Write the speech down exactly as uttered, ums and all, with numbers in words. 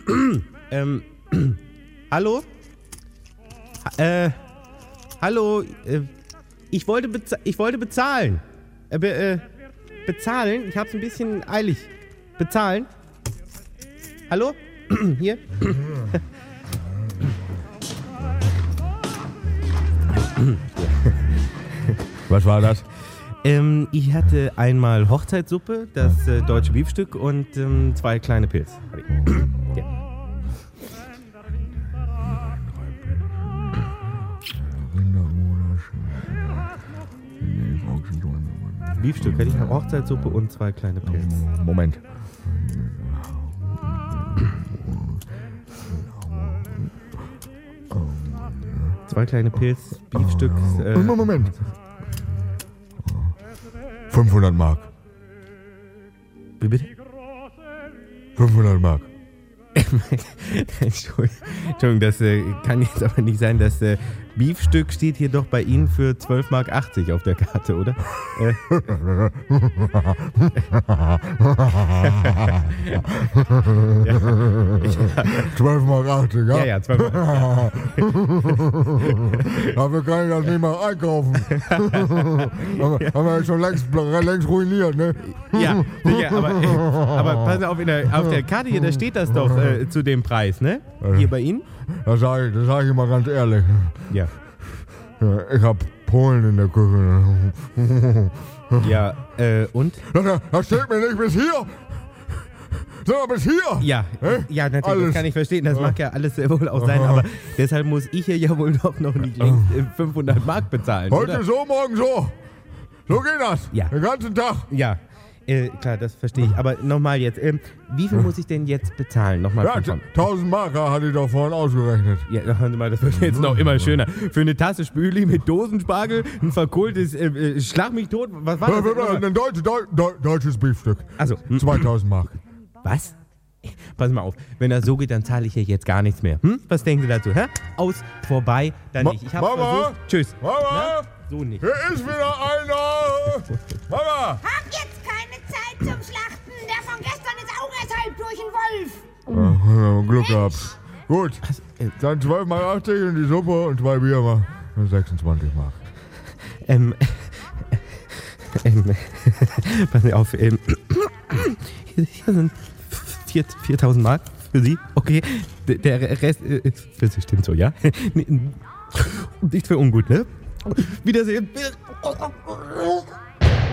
ähm, hallo? Ha- äh, hallo, äh, ich wollte, beza- ich wollte bezahlen. Äh, be- äh, bezahlen? Ich hab's ein bisschen eilig. Bezahlen? Hallo? Hier? Was war das? Ähm, ich hatte einmal Hochzeitssuppe, das äh, deutsche Beefstück und ähm, zwei kleine Pilz. Ja. Beefstück hätte ich noch Hochzeitssuppe und zwei kleine Pilz. Moment. Zwei kleine Pilz, Beefstück. Äh, Moment. fünfhundert Mark. Wie bitte? fünfhundert Mark. Entschuldigung, Entschuldigung, das äh, kann jetzt aber nicht sein. Das äh, Beefstück steht hier doch bei Ihnen für zwölf Mark achtzig auf der Karte, oder? Äh. zwölf Mark achtzig, ja? Ja, ja, zwölf Mark. Dafür kann ich das nicht mal einkaufen. haben, wir, haben wir schon längst, längst ruiniert, ne? Ja, sicher, aber, äh, aber pass auf, in der, auf der Karte hier, da steht das doch äh, zu dem Preis, ne? Hier bei Ihnen? Das sage ich, das sag ich mal ganz ehrlich. Ja. Ich hab Polen in der Küche. Ja, äh, und? Das, das steht mir nicht bis hier. Sondern bis hier. Ja, Hä? ja, natürlich, Alles. das kann ich verstehen, das mag ja alles äh, wohl auch sein, aber deshalb muss ich hier ja wohl doch noch nicht längst äh, fünfhundert Mark bezahlen, Heute oder? so, morgen so. So geht das. Ja. Den ganzen Tag. Ja, äh, klar, das verstehe ich, aber nochmal jetzt, ähm, wie viel muss ich denn jetzt bezahlen? Nochmal Ja, von vorn. tausend Mark hatte ich doch vorhin ausgerechnet. Ja, hören Sie mal, das wird jetzt noch immer schöner. Für eine Tasse Spüli mit Dosenspargel, ein verkohltes äh, äh, Schlag mich tot, was war das? denn nochmal? Ein deutsches, Deu Deu deutsches Beefstück. Also, hm, zweitausend Mark. was? Pass mal auf, wenn das so geht, dann zahle ich hier jetzt gar nichts mehr. Hm? Was denken Sie dazu? Hä? Aus, vorbei, dann Ma- nicht. Ich hab's Mama? versucht. Tschüss. Mama! Na? So nicht. Hier ist wieder einer! Mama! Hab jetzt keine Zeit zum Schlachten. Der von gestern ist auch erst halb durch ein Wolf. Ja, Glück gehabt. Gut, äh, dann zwölf Mark achtzig und die Suppe und zwei Bier mal sechsundzwanzig Mark. Ähm, ähm, pass mir auf, ähm, hier, hier sind vier, viertausend Mark für Sie, okay, D- der Rest äh, für Sie stimmt so, ja? Nicht für ungut, ne? Wiedersehen.